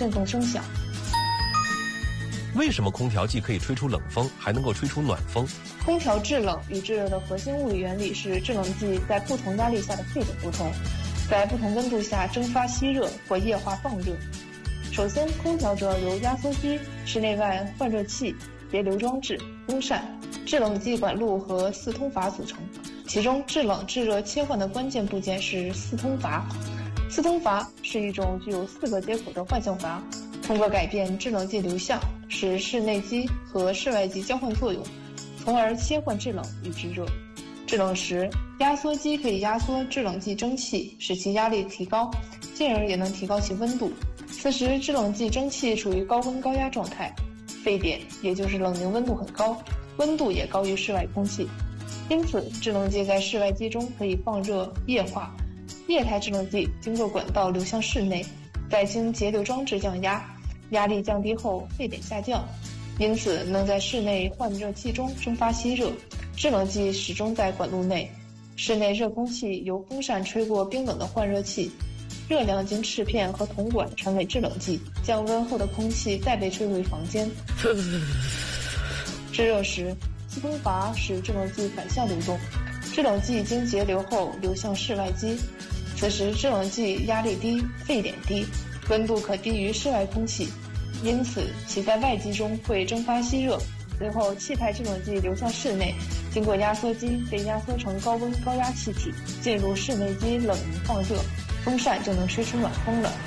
振动声响。 为什么空调既可以吹出冷风，还能够吹出暖风？ 空调制冷与制热的核心物理原理是制冷剂在不同压力下的配点不同，在不同温度下蒸发吸热或液化放热。首先，空调主要由压缩机、室内外换热器、节流装置、风扇、制冷剂管路和四通阀组成。其中，制冷制热切换的关键部件是四通阀。四通阀是一种具有4个接口的换向阀，通过改变制冷剂流向，使室内机和室外机交换作用，从而切换制冷与制热。制冷时，压缩机可以压缩制冷剂蒸汽，使其压力提高，进而也能提高其温度。此时，制冷剂蒸汽处于高温高压状态，沸点也就是冷凝温度很高，温度也高于室外空气。因此，制冷剂在室外机中可以放热液化，液态制冷剂经过管道流向室内，再经节流装置降压，压力降低后沸点下降，因此能在室内换热器中蒸发吸热。制冷剂始终在管路内，室内热空气由风扇吹过冰冷的换热器，热量经翅片和铜管传给制冷剂，降温后的空气再被吹回房间。制热时，四通阀使制冷剂反向流动，制冷剂经节流后流向室外机，此时制冷剂压力低，沸点低，温度可低于室外空气，因此其在外机中会蒸发吸热。随后，气态制冷剂流向室内，经过压缩机被压缩成高温高压气体，进入室内机冷凝放热，风扇就能吹出暖风了。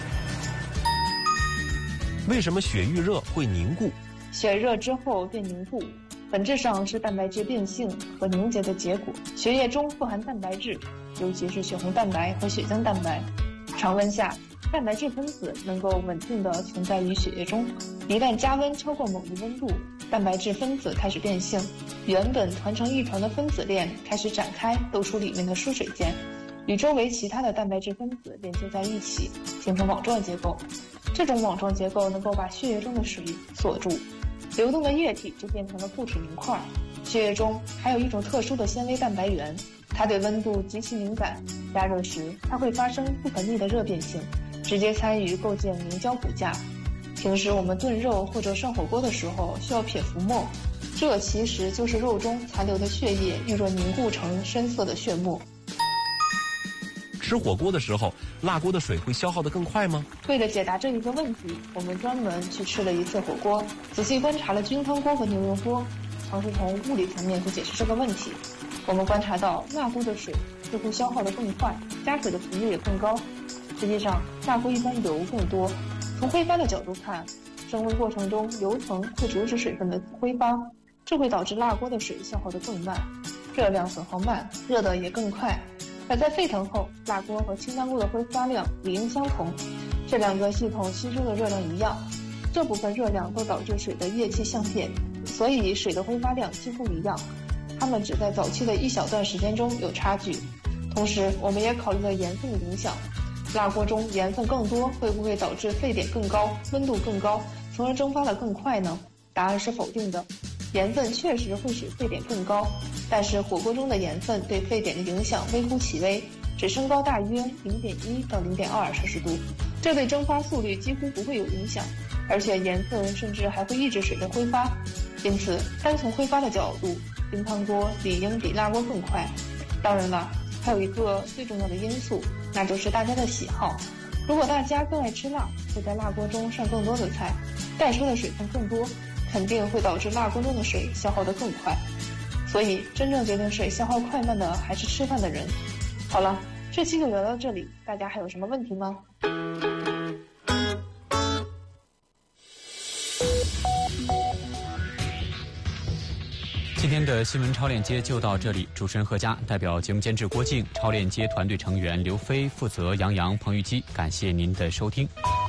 为什么血遇热会凝固？ 血热之后变凝固，本质上是蛋白质变性和凝结的结果。血液中富含蛋白质，尤其是血红蛋白和血浆蛋白。常温下，蛋白质分子能够稳定地存在于血液中。一旦加温超过某一温度，蛋白质分子开始变性，原本团成一团的分子链开始展开，露出里面的疏水间，与周围其他的蛋白质分子连接在一起，形成网状结构。这种网状结构能够把血液中的水锁住，流动的液体就变成了固体凝块。血液中还有一种特殊的纤维蛋白原，它对温度极其敏感，加热时它会发生不可逆的热变性，直接参与构建凝胶骨架。平时我们炖肉或者涮火锅的时候需要撇浮沫，这其实就是肉中残留的血液遇热凝固成深色的血沫。 吃火锅的时候，辣锅的水会消耗得更快吗？ 为了解答这一个问题，我们专门去吃了一次火锅，仔细观察了菌汤锅和牛油锅，尝试从物理层面去解释这个问题。我们观察到辣锅的水似乎消耗得更快，加水的频率也更高。实际上，辣锅一般油更多。从挥发的角度看，升温过程中油层会阻止水分的挥发，这会导致辣锅的水消耗得更慢，热量损耗慢，热得也更快。而在沸腾后，辣锅和清汤锅的挥发量理应相同，这两个系统吸收的热量一样，这部分热量都导致水的液气相变，所以水的挥发量几乎一样，它们只在早期的一小段时间中有差距。同时，我们也考虑了盐分的影响，辣锅中盐分更多会不会导致沸点更高，温度更高，从而蒸发得更快呢？答案是否定的。盐分确实会使沸点更高，但是火锅中的盐分对沸点的影响微乎其微，只升高大约 0.1 到 0.2 摄氏度，这对蒸发速率几乎不会有影响，而且盐分甚至还会抑制水的挥发。因此，单从挥发的角度，清汤锅理应比辣锅更快。当然了，还有一个最重要的因素，那就是大家的喜好。如果大家更爱吃辣，会在辣锅中涮更多的菜，带出的水分更多，肯定会导致辣锅中的水消耗得更快。所以真正决定水消耗快慢的还是吃饭的人。好了，这期就聊到这里，大家还有什么问题吗？ 今天的新闻超链接就到这里，主持人何佳，代表节目监制郭静，超链接团队成员刘飞，负责杨洋、彭玉基，感谢您的收听。